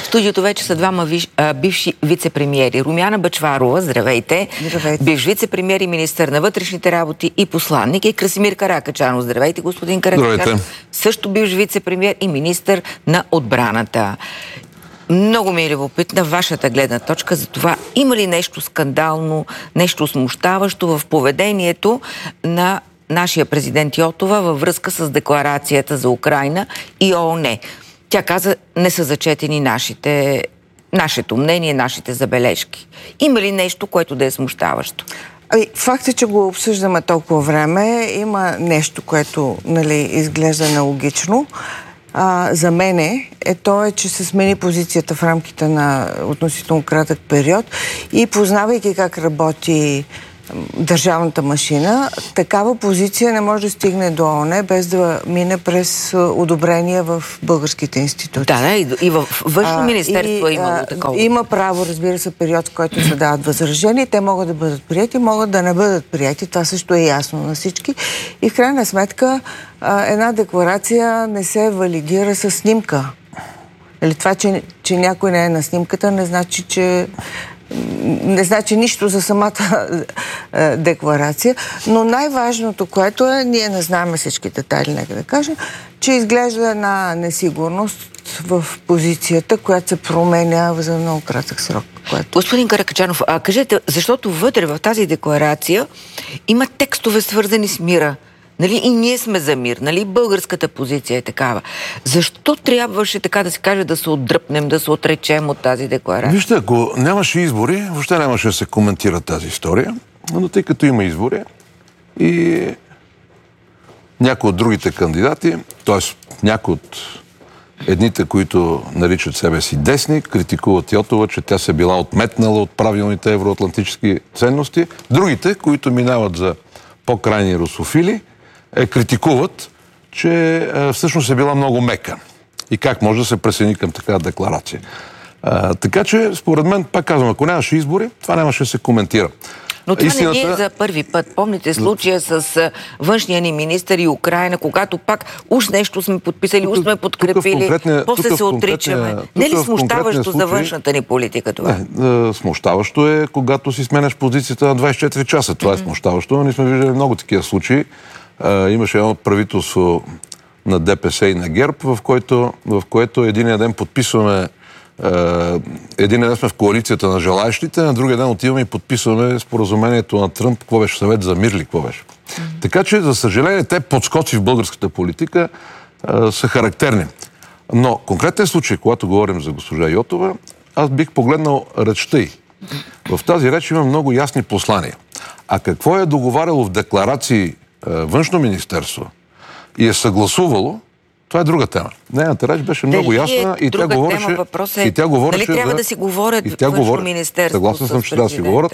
студиото вече са двама бивши вице-премиери. Румяна Бъчварова, здравейте. Здравейте. Бивш вице-премиер и министър на вътрешните работи и посланник. И Красимир Каракачанов. Здравейте, господин Каракачанов. Здравейте. Също бивш вице-премиер и министър на отбраната. Много ми е любопитна вашата гледна точка за това. Има ли нещо скандално, нещо смущаващо в поведението на нашия президент Йотова във връзка с декларацията за Украйна и ООН? Тя каза, не са зачетени нашето мнение, нашите забележки. Има ли нещо, което да е смущаващо? Факт е, че го обсъждаме толкова време. Има нещо, което изглежда нелогично. За мене че се смени позицията в рамките на относително кратък период и познавайки как работи държавната машина, такава позиция не може да стигне до ООН без да мине през одобрение в българските институции. Да, и в Външно министерство е имало такова. Има право, разбира се, период, в който се дават възражения. Те могат да бъдат прияти, могат да не бъдат прияти. Това също е ясно на всички. И в крайна сметка една декларация не се валидира със снимка. Това, че някой не е на снимката, не значи нищо за самата декларация, но най-важното, което е, ние не знаем всички детайли, нека да кажем, че изглежда една несигурност в позицията, която се променя за много кратък срок. Господин Каракачанов, кажете, защото вътре в тази декларация има текстове свързани с мира. И ние сме за мир, българската позиция е такава. Защо трябваше, така да се каже, да се отдръпнем, да се отречем от тази декларация? Вижте, ако нямаше избори, въобще нямаше да се коментира тази история, но тъй като има избори и някои от другите кандидати, т.е. някои от едните, които наричат себе си десни, критикуват Йотова, че тя се била отметнала от правилните евроатлантически ценности. Другите, които минават за по-крайни русофили, критикуват, че всъщност е била много мека. И как може да се присъедини към такава декларация. Така че, според мен, пак казвам, ако нямаше избори, това нямаше да се коментира. Но това не е за първи път. Помните случая с външния ни министър и Украйна, когато пак уж нещо сме подписали, уж сме подкрепили, после се отричаме. Не е ли смущаващо за външната ни политика това? Не, смущаващо е, когато си сменяш позицията на 24 часа. Това е смущаващо, но ние сме виждали много такива случаи. Имаше едно правителство на ДПС и на ГЕРБ, в което единия ден подписваме, един ден сме в коалицията на желаещите, на другия ден отиваме и подписваме споразумението на Тръмп, какво беше съвет за мир ли, какво беше. Така че, за съжаление, те подскоци в българската политика са характерни. Но конкретният случай, когато говорим за госпожа Йотова, аз бих погледнал речта й. В тази реч има много ясни послания. А какво е договаряло в декларации Външно министерство и е съгласувало, това е друга тема. Нейната реч беше много ясна и тя говореше... И тя говореше дали трябва да си говорят Външно министерство? Съгласен съм, че трябва да си говорят.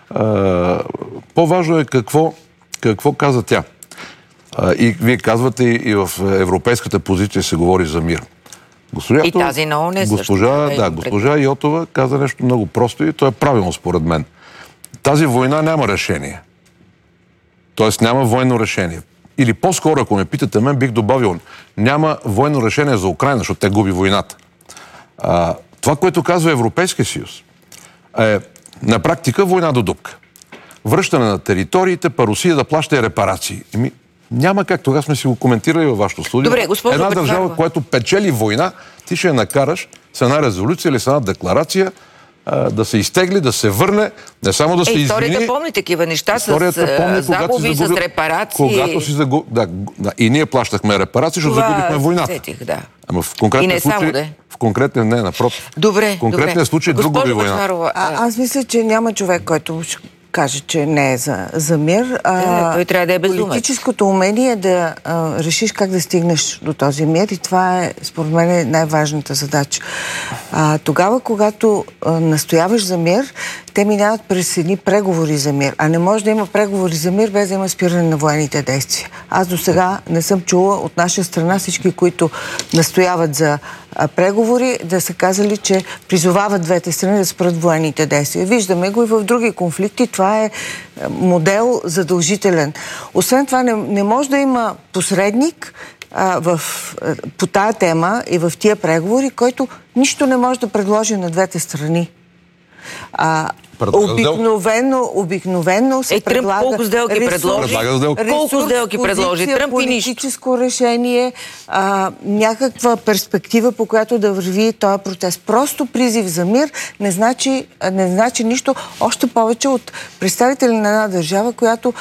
По-важно е какво каза тя. И вие казвате, и в европейската позиция се говори за мир. И тази на ООН също. Госпожа Йотова каза нещо много просто и то е правилно според мен. Тази война няма решение. Тоест няма военно решение. Или по-скоро, ако ме питате мен, бих добавил, няма военно решение за Украйна, защото те губи войната. Това, което казва Европейския съюз, е на практика война до дупка. Връщане на териториите, па Русия да плаща репарации. Няма как. Тогава сме си го коментирали във вашето студио. Добре, една държава, която печели война, ти ще я накараш с една резолюция или с една декларация да се изтегли, да се върне, не само да се извини. Историята помни такива неща с загуби, с репарации. Когато си загуби... И ние плащахме репарации, защото загубихме войната. Ама в конкретния случай... В конкретния... Не, напротив. Добре, в конкретния случай друг губи войната. Аз мисля, че няма човек, който каже, че не е за мир. Той трябва да е безумен. Политическото умение е да решиш как да стигнеш до този мир и това е, според мен, най-важната задача. Тогава, когато настояваш за мир, те минават през едни преговори за мир. А не може да има преговори за мир, без да има спиране на военните действия. Аз до сега не съм чула от наша страна всички, които настояват за преговори, да са казали, че призовават двете страни да спрат военните действия. Виждаме го и в други конфликти. Това е модел задължителен. Освен това, не може да има посредник по тая тема и в тия преговори, който нищо не може да предложи на двете страни. Обикновено се предлага... колко сделки предложи? Колко сделки предложи? Тръмп и нищо. Политическо решение, някаква перспектива, по която да върви този процес. Просто призив за мир не значи нищо, още повече от представители на една държава, която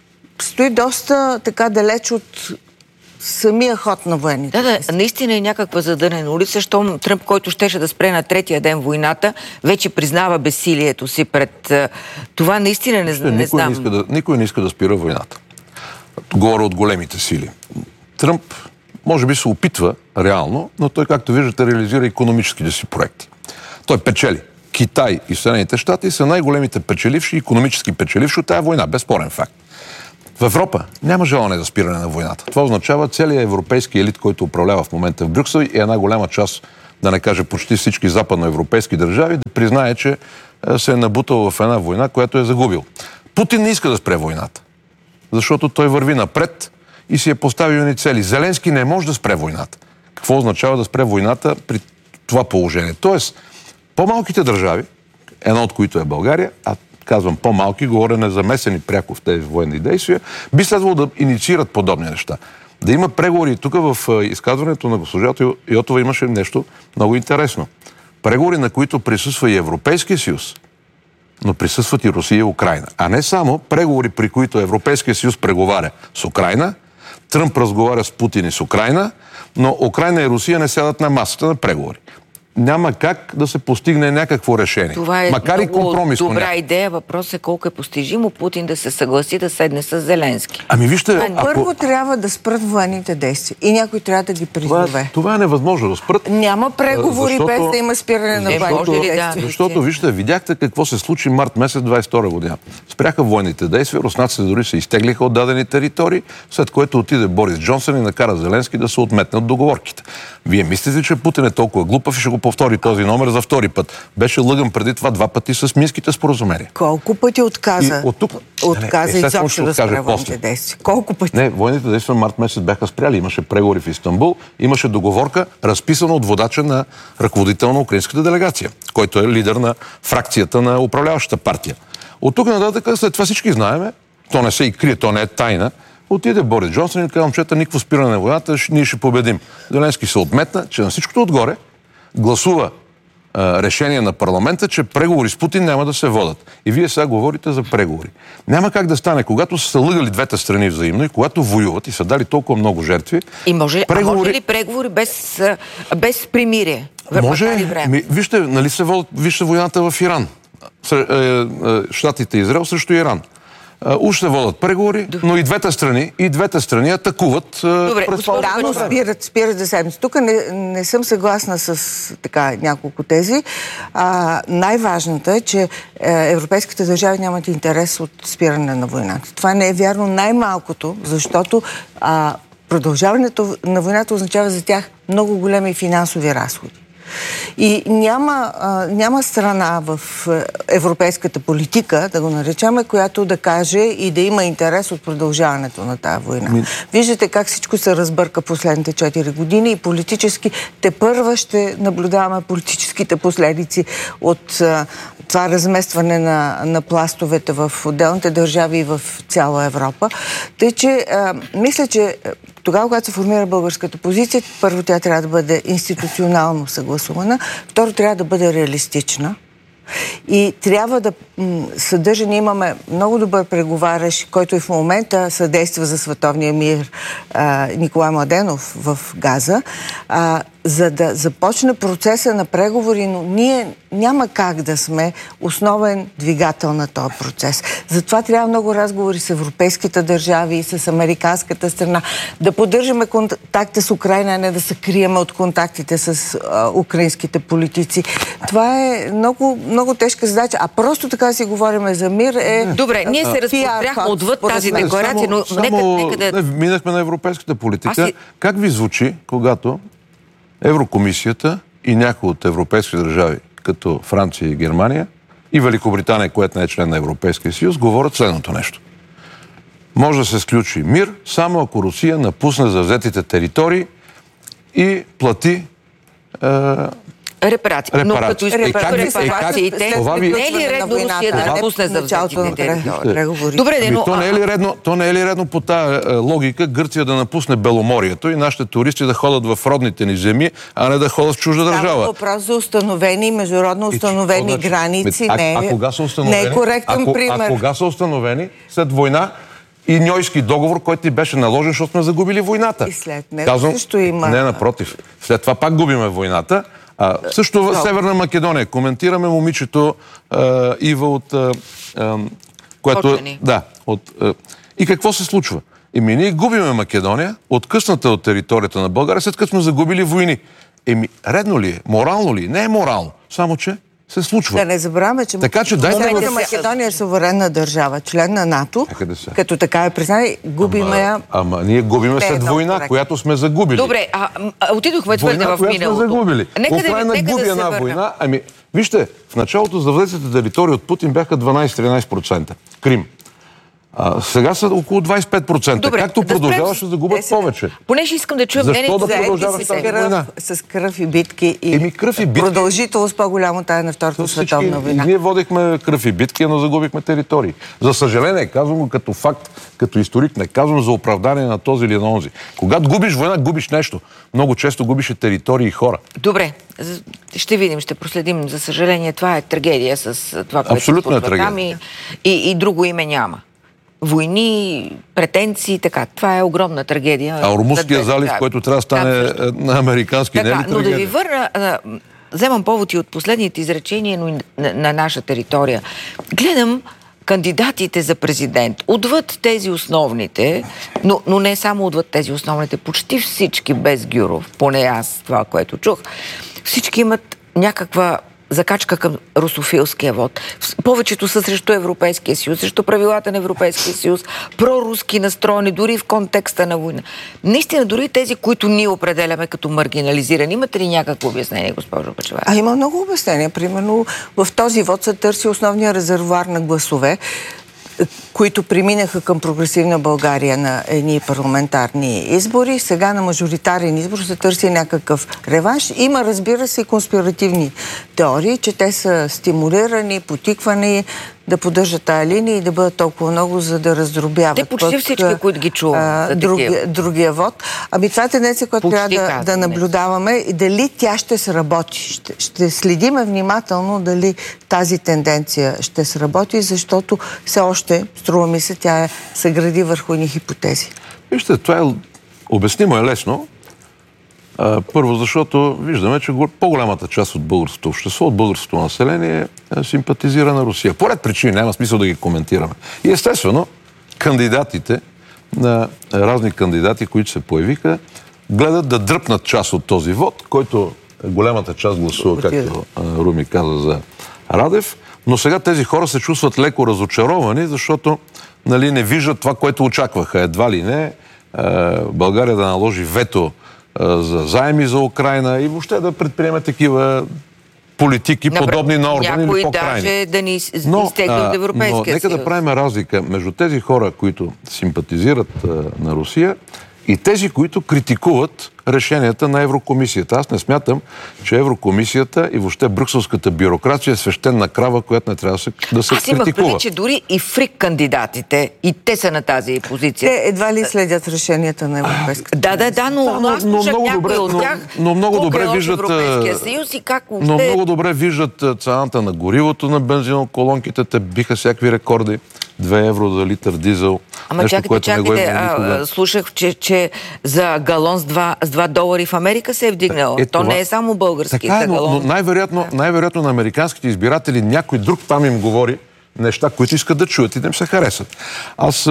стои доста така далеч от самия ход на военните. Да, наистина е някаква задънена улица, щом Тръмп, който щеше да спре на третия ден войната, вече признава безсилието си пред това. Наистина не знам. Никой не иска да спира войната. Горе от големите сили. Тръмп може би се опитва реално, но той, както виждате, реализира икономическите си проекти. Той печели. Китай и Съединените щати са най-големите печеливши, икономически печеливши от тази война. Безспорен факт. В Европа няма желание за спиране на войната. Това означава целият европейски елит, който управлява в момента в Брюксел и една голяма част, да не кажа почти всички западноевропейски държави, да признае, че се е набутал в една война, която е загубил. Путин не иска да спре войната, защото той върви напред и си е поставил едни цели. Зеленски не може да спре войната. Какво означава да спре войната при това положение? Тоест, по-малките държави, една от които е България, казвам по-малки, говоря незамесени пряко в тези военни действия, би следвало да инициират подобни неща. Да има преговори. Тук в изказването на госпожата Йотова имаше нещо много интересно. Преговори, на които присъства и Европейския съюз, но присъстват и Русия и Украйна. А не само преговори, при които Европейския съюз преговаря с Украйна, Тръмп разговаря с Путин и с Украйна, но Украйна и Русия не сядат на масата на преговори. Няма как да се постигне някакво решение. Това е макар и компромисно. Добра идея. Въпрос е колко е постижимо Путин да се съгласи да седне с Зеленски. Ами вижте... Първо трябва да спрат военните действия. И някой трябва да ги призове. Това е невъзможно да спрат. Няма преговори без да има спиране на военните действия. Защото, вижте, видяхте какво се случи март месец 22 година. Спряха военните действия, руснаците дори се изтеглиха от дадени територии, след което отиде Борис Джонсън и накара Зеленски да се отметне от договорките. Вие мислите, че Путин е толкова глупав и ще го повтори този номер за втори път? Беше лъган преди това 2 пъти с Минските споразумения. Колко пъти отказа? Отказа изобщо да спре военните действия. Колко пъти? Не, военните действия март месец бяха спряли. Имаше преговори в Истанбул, имаше договорка, разписана от водача на ръководител на украинската делегация, който е лидер на фракцията на управляващата партия. От тук нататък, след това всички знаеме, то не се и крие, то не е тайна, отиде Борис Джонсън и казва, момчета, никакво спиране на войната, ние ще победим. Зеленски се отметна, че на всичкото отгоре гласува решение на парламента, че преговори с Путин няма да се водят. И вие сега говорите за преговори. Няма как да стане, когато са лъгали двете страни взаимно и когато воюват и са дали толкова много жертви. И може ли преговори без примирие? Може. Вижте, нали се водят, вижте войната в Иран. Щатите и Израел срещу Иран. Уж се водят преговори, но и двете страни атакуват. Спират за седмица. Тук не съм съгласна с няколко тези. Най-важната е, че европейските държави нямат интерес от спиране на войната. Това не е вярно най-малкото, защото продължаването на войната означава за тях много големи финансови разходи. И няма страна в европейската политика, да го наречаме, която да каже и да има интерес от продължаването на тази война. Виждате как всичко се разбърка последните 4 години и политически тепърва ще наблюдаваме политическите последици от това разместване на пластовете в отделните държави и в цяла Европа. Тъй, че мисля, че тогава, когато се формира българската позиция, първо тя трябва да бъде институционално съгласувана, второ трябва да бъде реалистична и трябва да съдържа, ние имаме много добър преговарящ, който и в момента съдейства за световния мир, Николай Младенов в Газа, за да започне процеса на преговори, но ние няма как да сме основен двигател на този процес. Затова трябва много разговори с европейските държави и с американската страна, да поддържаме контакта с Украйна, а не да се криеме от контактите с украинските политици. Това е много, много тежка задача. А просто така си говорим за мир е... Добре, ние се разпотряхме отвъд тази декларация, но нека да... Минахме на европейската политика. Как ви звучи, когато Еврокомисията и някои от европейски държави, като Франция и Германия, и Великобритания, която не е член на Европейския съюз, говорят следното нещо? Може да се сключи мир, само ако Русия напусне завзетите територии и плати Репарации. Но като репарациите, това не е ли редно Русия да напусне за взетите територии? Добре, но... То не е ли редно по тази логика Гърция да напусне Беломорието и нашите туристи да ходят в родните ни земи, а не да ходят в чужда държава? Става въпрос за установени, международно установени граници. А кога са установени? Не е коректен пример. А кога са установени? След война и Ньойски договор, който ти беше наложен, защото сме загубили войната. И след него също има... Не, напротив. След това пак губиме войната. Също в Северна Македония. Коментираме момичето Ива от... което... Да. И какво се случва? Ние губиме Македония, откъсната от територията на България, след като сме загубили войни. Редно ли е? Морално ли е? Не е морално. Само, че се случва. Да не забравяме, че Македония е суверенна държава, член на НАТО, като така е признали, губиме я... Ама ние губиме след война, която сме загубили. Добре, отидохме твърде в миналото. Сме загубили. Украйна губи една война. Вижте, в началото завзетите територии от Путин бяха 12-13%. Крим. Сега са около 25%. Добре, както продължаваше да губят повече. Понеже искам да чуя мнението да продължаваш тази война? С кръв и битки и продължителност по-голямо тая на Втората световна война. Ние водихме кръв и битки, но загубихме територии. За съжаление, казвам го като факт, като историк, не казвам за оправдание на този или на онзи. Когато губиш война, губиш нещо. Много често губиш територии и хора. Добре, ще видим, ще проследим. За съжаление, това е трагедия с това, което абсолютно е трагедия. И друго име няма. Войни, претенции, така. Това е огромна трагедия. А Ормузския залив, който трябва да стане на американски, не е ли трагедия? Но да ви върна, вземам повод и от последните изречения, но и на наша територия. Гледам кандидатите за президент. Отвъд тези основните, но не само отвъд тези основните, почти всички без Гюров, поне аз това, което чух, всички имат някаква закачка към русофилския вод. Повечето са срещу Европейския съюз, срещу правилата на Европейския съюз, проруски настроени, дори в контекста на война. Наистина, дори тези, които ние определяме като маргинализирани, имате ли някакво обяснение, госпожо Бъчварова? Има много обяснения. Примерно, в този вод се търси основния резервуар на гласове, които преминаха към прогресивна България на едни парламентарни избори. Сега на мажоритарен избор се търси някакъв реванш. Има, разбира се, и конспиративни теории, че те са стимулирани, потиквани да поддържат тая линия и да бъдат толкова много, за да раздробяват. Те почти всички, които ги чуват. Другия вод. Това е тенденция, която трябва да наблюдаваме и дали тя ще сработи. Ще следиме внимателно дали тази тенденция ще сработи, защото все още, струва ми се, тя се гради върху едни хипотези. Вижте, това е обяснимо, е лесно. Първо, защото виждаме, че по-голямата част от българското общество, от българското население симпатизира на Русия. Поред причини, няма смисъл да ги коментираме. И естествено, кандидатите, разни кандидати, които се появиха, гледат да дръпнат част от този вод, който голямата част гласува, както Руми каза, за Радев. Но сега тези хора се чувстват леко разочаровани, защото не виждат това, което очакваха. Едва ли не България да наложи вето за заеми за Украйна и въобще да предприеме такива политики, подобни на Орбан или по-крайни. Някой даже да ни изтегне от Европейския съюз. Нека да правим разлика между тези хора, които симпатизират на Русия и тези, които критикуват решенията на Еврокомисията. Аз не смятам, че Еврокомисията и въобще брюкселската бюрокрация е свещена крава, която не трябва да се критикува. Аз имах преди, че дори и фрик кандидатите, и те са на тази позиция. Те едва ли следят решенията на Европейската съюз. Да, но аз слушах някой от тях, но много добре виждат Европейския съюз и как въобще... Но много добре виждат цената на горивото на бензиноколонките. Те биха всякакви рекорди. 2 евро за литър дизел. Ама чакайте, слушах, че за галон с 2 долари в Америка се е вдигнал. То не е само български. Така, но най-вероятно на американските избиратели някой друг там им говори неща, които искат да чуят и да им се харесат. Аз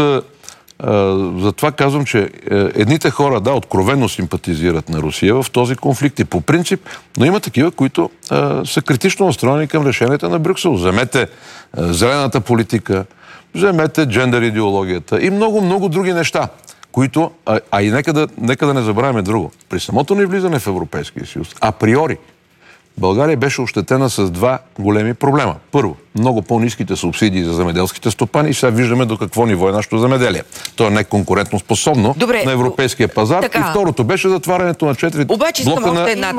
затова казвам, че едните хора, откровено симпатизират на Русия в този конфликт и по принцип, но има такива, които са критично настроени към решенията на Брюксел. Вземете зелената политика, вземете джендър идеологията и много други неща, които... и нека да не забравяме друго. При самото ни влизане в Европейския съюз, априори, България беше ощетена с два големи проблема. Първо, много по-ниските субсидии за земеделските стопани и сега виждаме до какво ниво е нашето земеделие. То е неконкурентно способно на европейския пазар. Така. И второто беше затварянето на 4 блока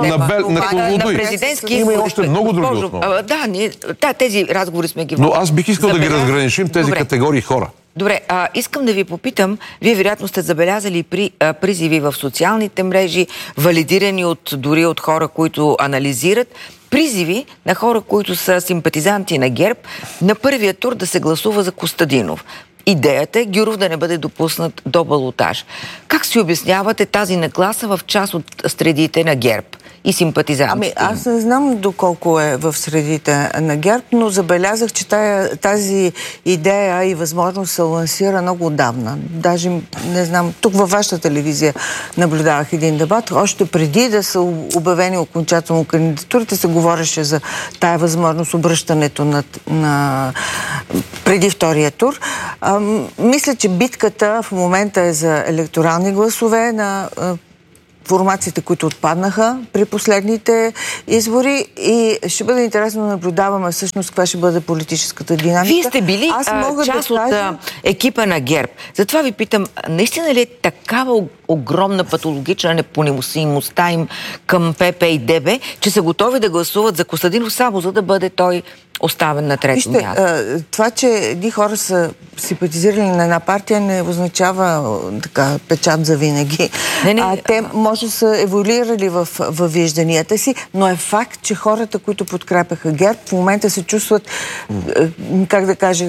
на президентски избори. Има и още много други основи. Тези разговори сме ги водили. Но аз бих искал да ги разграничим тези категории хора. Добре, искам да ви попитам, вие вероятно сте забелязали призиви в социалните мрежи, валидирани дори от хора, които анализират, призиви на хора, които са симпатизанти на ГЕРБ, на първия тур да се гласува за Костадинов. Идеята е Гюров да не бъде допуснат до балотаж. Как си обяснявате тази нагласа в част от средите на ГЕРБ и симпатизантите? Аз не знам доколко е в средите на ГЕРБ, но забелязах, че тази идея и възможност се лансира много отдавна. Даже, не знам, тук във вашата телевизия наблюдавах един дебат. Още преди да са обявени окончателно кандидатурите, се говореше за тая възможност, обръщането на преди втория тур. Мисля, че битката в момента е за електорални гласове на формациите, които отпаднаха при последните избори и ще бъде интересно да наблюдаваме всъщност каква ще бъде политическата динамика. Вие сте били част от екипа на ГЕРБ. Затова ви питам, наистина ли е такава огромна патологична непоносимостта им към ПП и ДБ, че са готови да гласуват за Костадинов само за да бъде той оставен на трето място? Това, че едни хора са симпатизирали на една партия, не означава така печат за винаги. Те може да са еволюирали в вижданията си, но е факт, че хората, които подкрепяха ГЕРБ, в момента се чувстват, как да кажа,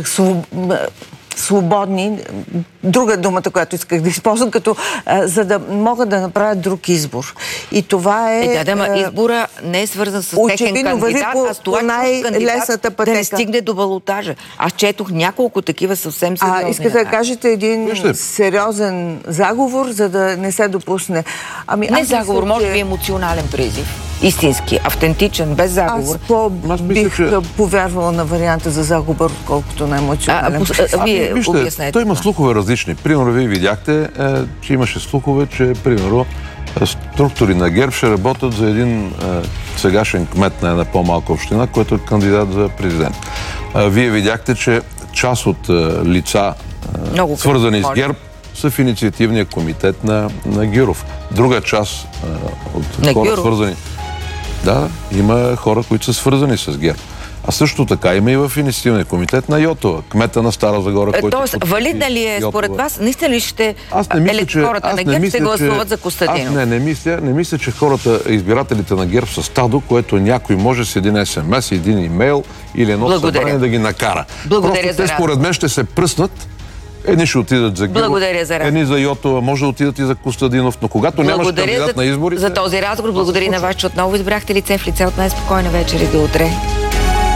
свободни, друга думата, която исках да използвам, за да могат да направят друг избор. И това е... избора не е свързан с техен кандидат, а с това най-лесната пътека. Да не стигне до балотажа. Аз четох няколко такива съвсем сериозни. Искате да кажете един сериозен заговор, за да не се допусне. Не заговор, може би емоционален призив. Истински, автентичен, без заговор. Аз бих повярвала на варианта за заговор, отколкото на емоционален. Вие обяснете. Той има слухове различни. Примерно, вие видяхте, че имаше слухове, че, примерно, структури на ГЕРБ ще работят за един сегашен кмет на една по-малка община, който е кандидат за президент. Вие видяхте, че част от лица, свързани с ГЕРБ, са в инициативния комитет на Гюров. Друга част от хора свързани... Да, има хора, които са свързани с ГЕРБ. А също така има и в инициативния комитет на Йотова, кмета на Стара Загора, който... Тоест, валидна ли е според вас? Наистина ли ще хората на ГЕРБ ще гласуват за Костадинов? Аз не мисля, че хората, избирателите на ГЕРБ са стадо, което някой може с един СМС, един имейл или едно събрание да ги накара. Просто те според мен ще се пръснат. Едни ще отидат за Гюров, едни за Йотова, може да отидат и за Костадинов, но когато нямаш кандидат на изборите... За този разговор, благодаря на вас, че отново избрахте лице в лице от най-спокойна вечер и до утре.